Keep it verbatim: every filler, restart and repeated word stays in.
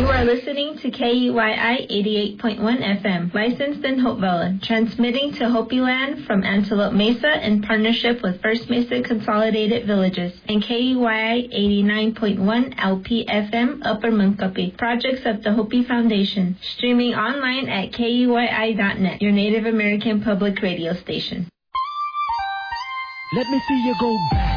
You are listening to K E Y I eighty-eight point one F M, licensed in Hopevilla, transmitting to Hopi Land from Antelope Mesa in partnership with First Mesa Consolidated Villages, and K E Y I eighty-nine point one L P F M, Upper Munkapi, projects of the Hopi Foundation, streaming online at K E Y I dot net, your Native American public radio station. Let me see you go back.